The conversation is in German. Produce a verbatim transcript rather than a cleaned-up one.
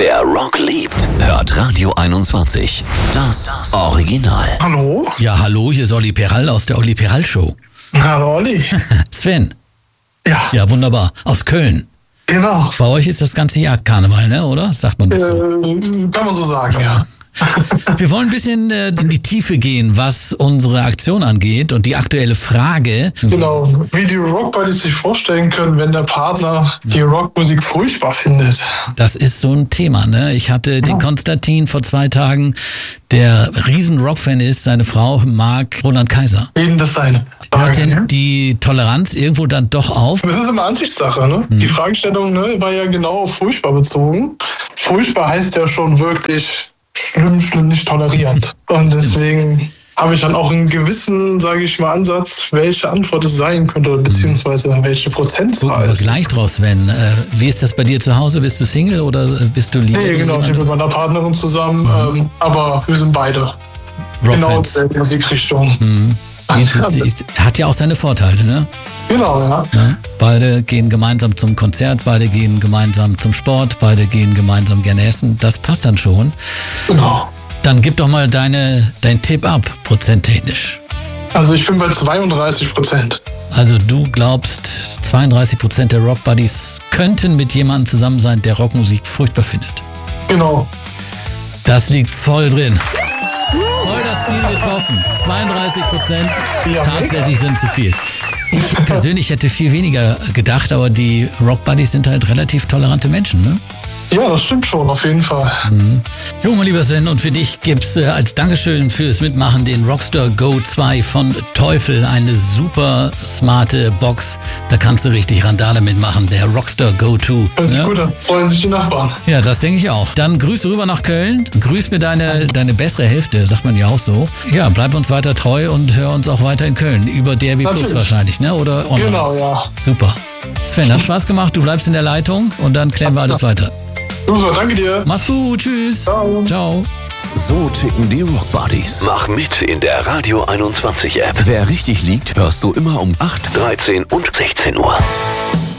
Wer Rock liebt, hört Radio einundzwanzig. Das Original. Hallo? Ja, hallo, hier ist Olli Peral aus der Olli Peral Show. Hallo Olli. Sven. Ja. Ja, wunderbar. Aus Köln. Genau. Bei euch ist das ganze Jahr Karneval, ne? Oder? Sagt man das so? Äh, kann man so sagen, ja. Wir wollen ein bisschen äh, in die Tiefe gehen, was unsere Aktion angeht und die aktuelle Frage. Genau, wie die Rockbuddies sich vorstellen können, wenn der Partner die Rockmusik furchtbar findet. Das ist so ein Thema, ne? Ich hatte den Konstantin vor zwei Tagen, der riesen Rockfan ist. Seine Frau mag Roland Kaiser. Jeden das seine. Hört denn die Toleranz irgendwo dann doch auf? Das ist immer Ansichtssache, ne? Hm. Die Fragestellung ne, war ja genau auf furchtbar bezogen. Furchtbar heißt ja schon wirklich schlimm, schlimm, nicht tolerierend. Und deswegen habe ich dann auch einen gewissen, sage ich mal, Ansatz, welche Antwort es sein könnte, beziehungsweise welche Prozentzahl. Gucken wir gleich draus, Sven. Äh, wie ist das bei dir zu Hause? Bist du Single oder bist du lieber? Nee, genau, ich bin mit meiner Partnerin zusammen, mhm. ähm, aber wir sind beide genau in der Musikrichtung. Mhm. Hat ja auch seine Vorteile, ne? Genau, ja. ja. Beide gehen gemeinsam zum Konzert, beide gehen gemeinsam zum Sport, beide gehen gemeinsam gerne essen. Das passt dann schon. Genau. Dann gib doch mal deine, dein Tipp ab, prozenttechnisch. Also ich bin bei zweiunddreißig Prozent. Also du glaubst, zweiunddreißig Prozent der Rockbuddies könnten mit jemandem zusammen sein, der Rockmusik furchtbar findet. Genau. Das liegt voll drin. Voll das Ziel getroffen. zweiunddreißig Prozent. Ja, tatsächlich sind zu viel. Ich persönlich hätte viel weniger gedacht, aber die Rockbuddies sind halt relativ tolerante Menschen, ne? Ja, das stimmt schon, auf jeden Fall. Mhm. Jo, mein lieber Sven, und für dich gibt's äh, als Dankeschön fürs Mitmachen den Rockstar Go zwei von Teufel. Eine super smarte Box. Da kannst du richtig Randale mitmachen. Der Rockstar Go zwei. Hört sich gut an. Freuen sich die Nachbarn. Ja, das denke ich auch. Dann grüß rüber nach Köln. Grüß mir deine, deine bessere Hälfte, sagt man ja auch so. Ja, bleib uns weiter treu und hör uns auch weiter in Köln. Über D R B Plus wahrscheinlich, ne? Oder online? Genau, ja. Super. Sven, hat Spaß gemacht. Du bleibst in der Leitung und dann klären wir alles weiter. Super, danke dir. Mach's gut, tschüss. Ciao. Ciao. So ticken die Rockbuddies. Mach mit in der Radio einundzwanzig App. Wer richtig liegt, hörst du immer um acht, dreizehn und sechzehn Uhr.